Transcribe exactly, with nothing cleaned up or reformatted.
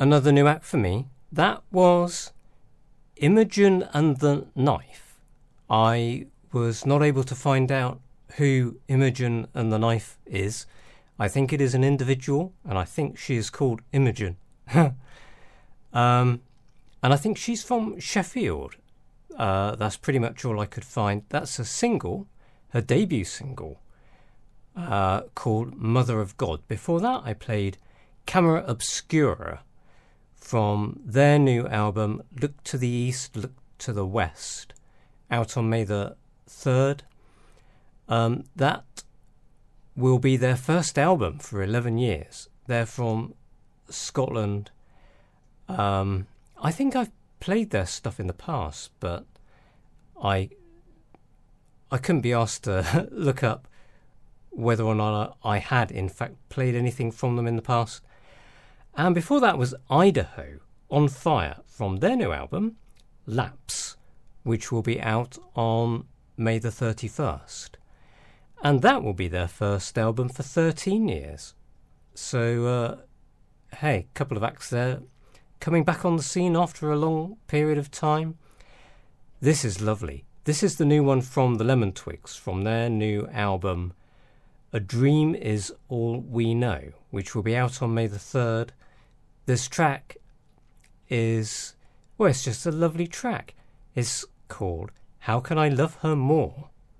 another new act for me. That was Imogen and the Knife. I was not able to find out who Imogen and the Knife is. I think it is an individual, and I think she is called Imogen. um, and I think she's from Sheffield. Uh, that's pretty much all I could find. That's a single, her debut single, uh, called Mother of God. Before that, I played Camera Obscura from their new album, Look to the East, Look to the West, out on May the third. Um, that will be their first album for eleven years. They're from Scotland. Um, I think I've played their stuff in the past, but I I couldn't be asked to look up whether or not I had in fact played anything from them in the past. And before that was Idaho on Fire from their new album, Lapse, which will be out on May the thirty-first. And that will be their first album for thirteen years. So, uh, hey, a couple of acts there coming back on the scene after a long period of time. This is lovely. This is the new one from the Lemon Twigs, from their new album, A Dream Is All We Know, which will be out on May the third. This track is, well, it's just a lovely track. It's called How Can I Love Her More?